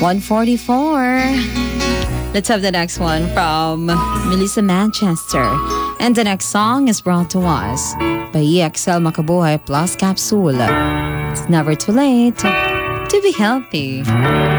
144. Let's have the next one from Melissa Manchester. And the next song is brought to us by EXL Makabuhay Plus Capsule. It's never too late to be healthy.